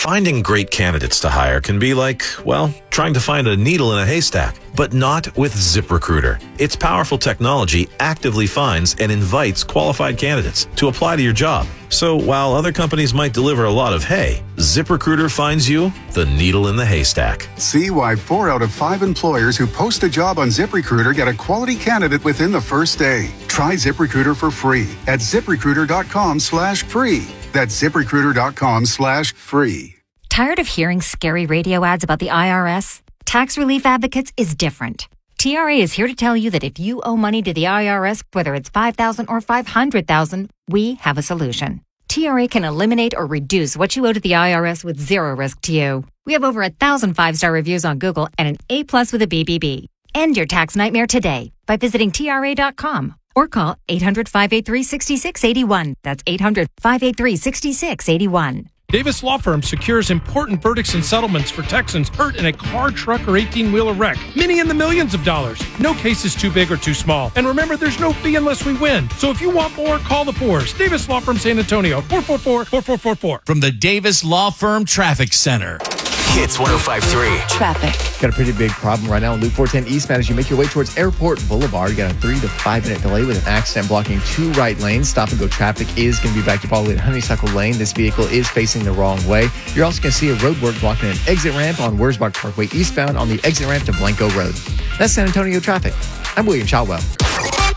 Finding great candidates to hire can be like, well, trying to find a needle in a haystack, but not with ZipRecruiter. Its powerful technology actively finds and invites qualified candidates to apply to your job. So while other companies might deliver a lot of hay, ZipRecruiter finds you the needle in the haystack. See why 4 out of 5 employers who post a job on ZipRecruiter get a quality candidate within the first day. Try ZipRecruiter for free at ZipRecruiter.com/free. That's ZipRecruiter.com/free. Tired of hearing scary radio ads about the IRS? Tax Relief Advocates is different. TRA is here to tell you that if you owe money to the IRS, whether it's $5,000 or $500,000, we have a solution. TRA can eliminate or reduce what you owe to the IRS with zero risk to you. We have over 1,000 5-star reviews on Google and an A+ with a BBB. End your tax nightmare today by visiting TRA.com or call 800-583-6681. That's 800-583-6681. Davis Law Firm secures important verdicts and settlements for Texans hurt in a car, truck, or 18-wheeler wreck. Many in the millions of dollars. No case is too big or too small. And remember, there's no fee unless we win. So if you want more, call the Fours. Davis Law Firm San Antonio, 444-4444. From the Davis Law Firm Traffic Center. Hits 105.3. Traffic. Got a pretty big problem right now on Loop 410 eastbound as you make your way towards Airport Boulevard. You got a 3 to 5 minute delay with an accident blocking 2 right lanes. Stop and go traffic is going to be backed up all the way to Honeysuckle Lane. This vehicle is facing the wrong way. You're also going to see a road work blocking an exit ramp on Wurzbach Parkway eastbound on the exit ramp to Blanco Road. That's San Antonio traffic. I'm William Shotwell.